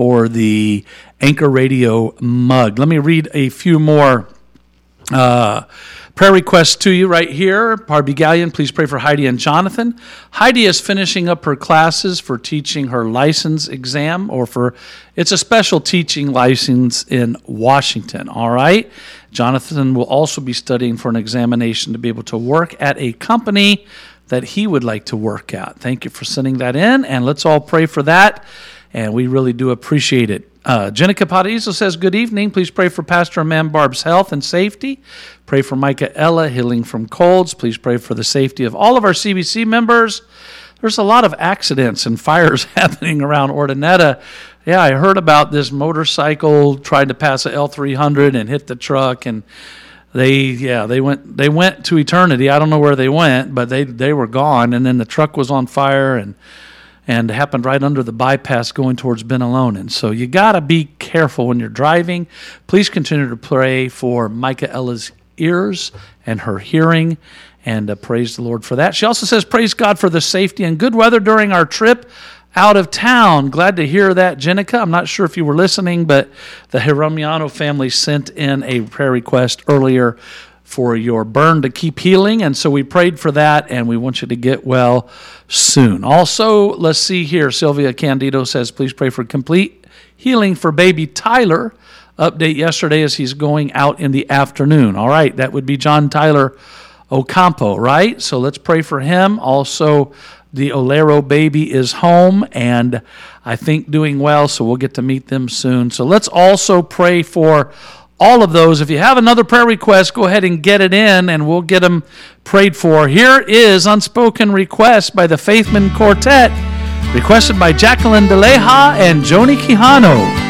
for the Anchor Radio mug. Let me read a few more prayer requests to you right here. Barbie Gallion, please pray for Heidi and Jonathan. Heidi is finishing up her classes for teaching her license exam, it's a special teaching license in Washington, all right? Jonathan will also be studying for an examination to be able to work at a company that he would like to work at. Thank you for sending that in, and let's all pray for that, and we really do appreciate it. Jenica Paradiso says, good evening. Please pray for Pastor Man Barb's health and safety. Pray for Micah Ella healing from colds. Please pray for the safety of all of our CBC members. There's a lot of accidents and fires happening around Ordinetta. Yeah, I heard about this motorcycle tried to pass a L300 and hit the truck, and they went to eternity. I don't know where they went, but they were gone, and then the truck was on fire and happened right under the bypass going towards Benalonen. So you got to be careful when you're driving. Please continue to pray for Micah Ella's ears and her hearing, and praise the Lord for that. She also says, praise God for the safety and good weather during our trip out of town. Glad to hear that, Jenica. I'm not sure if you were listening, but the Jeremiano family sent in a prayer request earlier for your burn to keep healing, and so we prayed for that, and we want you to get well soon. Also, let's see here. Sylvia Candido says, please pray for complete healing for baby Tyler. Update yesterday as he's going out in the afternoon. All right, that would be John Tyler Ocampo, right? So let's pray for him. Also, the Olero baby is home, and I think doing well, so we'll get to meet them soon. So let's also pray for all of those. If you have another prayer request, go ahead and get it in, and we'll get them prayed for. Here is Unspoken Request by the Faithman Quartet, requested by Jacqueline DeLeja and Joni Quijano.